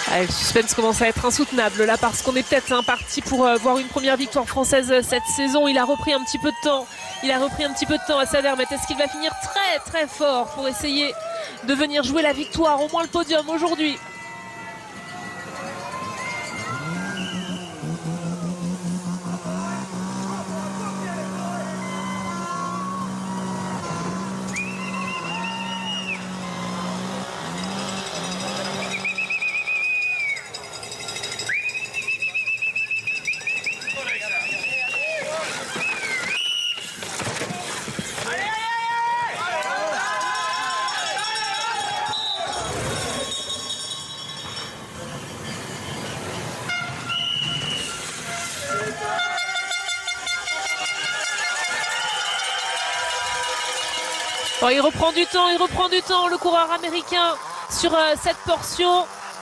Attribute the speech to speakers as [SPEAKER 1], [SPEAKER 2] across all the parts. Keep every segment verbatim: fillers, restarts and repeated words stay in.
[SPEAKER 1] Ah, le suspense commence à être insoutenable là parce qu'on est peut-être hein, parti pour euh, voir une première victoire française euh, cette saison. Il a repris un petit peu de temps. Il a repris un petit peu de temps à Savermet. Est-ce qu'il va finir très très fort pour essayer de venir jouer la victoire, au moins le podium aujourd'hui? Bon, il reprend du temps, il reprend du temps, le coureur américain sur euh, cette portion.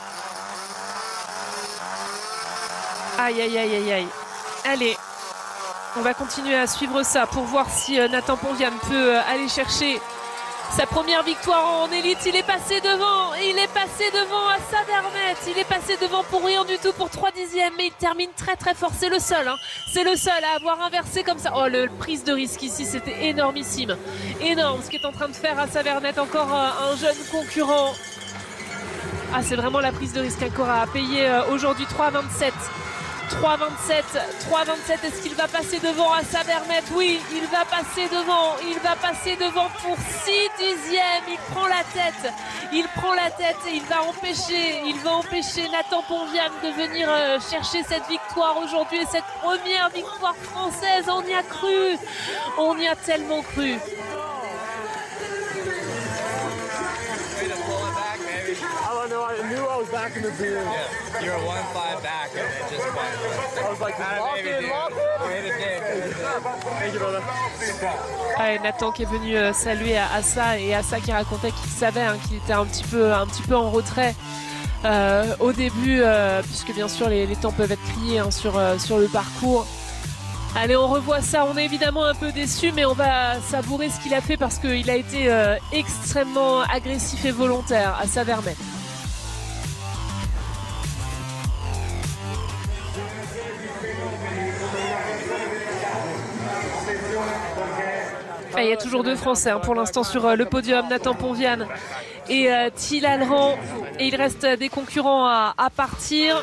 [SPEAKER 1] Aïe, aïe, aïe, aïe, aïe. Allez, on va continuer à suivre ça pour voir si euh, Nathan Ponvian peut euh, aller chercher sa première victoire en élite. Il est passé devant, il est passé devant à Savermet. Il est passé devant pour rien du tout, pour trois dixièmes, mais il termine très très fort. C'est le seul, hein. C'est le seul à avoir inversé comme ça. Oh, le prise de risque ici, c'était énormissime. Énorme ce qu'est en train de faire à Savermet, encore euh, un jeune concurrent. Ah, c'est vraiment la prise de risque encore à payer euh, aujourd'hui. Trois vingt-sept. trois vingt-sept, trois vingt-sept, est-ce qu'il va passer devant à Savermet? Oui, il va passer devant, il va passer devant pour six dixièmes, il prend la tête, il prend la tête et il va empêcher, il va empêcher Nathan Ponvian de venir euh, chercher cette victoire aujourd'hui et cette première victoire française. On y a cru, on y a tellement cru.
[SPEAKER 2] I know, I knew I was back in the field.
[SPEAKER 3] Yeah, you were one five back and it just went.
[SPEAKER 2] I was like, lock in, lock in. Thank you, brother.
[SPEAKER 1] Ah, et Nathan qui est venu euh, saluer à Assa, et Assa qui racontait qu'il savait hein, qu'il était un petit peu, un petit peu en retrait euh, au début, euh, puisque bien sûr les, les temps peuvent être criés hein, sur, euh, sur le parcours. Allez, on revoit ça, on est évidemment un peu déçus, mais on va savourer ce qu'il a fait parce qu'il a été euh, extrêmement agressif et volontaire à Savermet. Ah, il y a toujours deux Français hein, pour l'instant sur euh, le podium, Nathan Ponvian et euh, Thil Alran. Et il reste des concurrents à, à partir.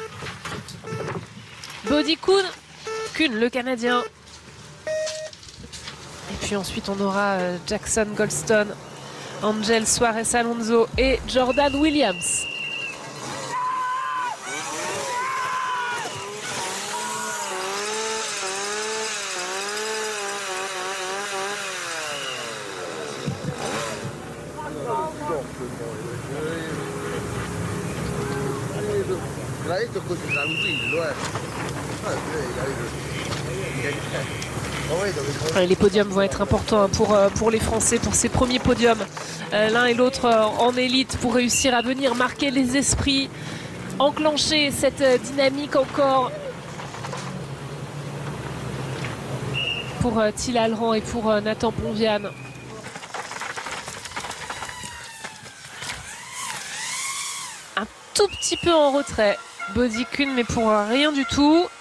[SPEAKER 1] Bodie Kuhn. Kuhn, le Canadien. Et puis ensuite on aura euh, Jackson Goldstone, Angel Suarez Alonso et Jordan Williams. Les podiums vont être importants pour, pour les Français, pour ces premiers podiums, euh, l'un et l'autre en élite, pour réussir à venir marquer les esprits, enclencher cette dynamique encore pour euh, Thil Alran et pour euh, Nathan Ponvian. Un tout petit peu en retrait, Bodie Kuhn, mais pour rien du tout.